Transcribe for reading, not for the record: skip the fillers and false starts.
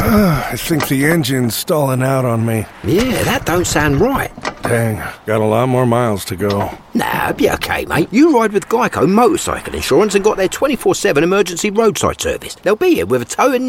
I think the engine's stalling out on me. Yeah, that don't sound right. Dang, got a lot more miles to go. Nah, be okay, mate. You ride with Geico Motorcycle Insurance and got their 24/7 emergency roadside service. They'll be here with a tow and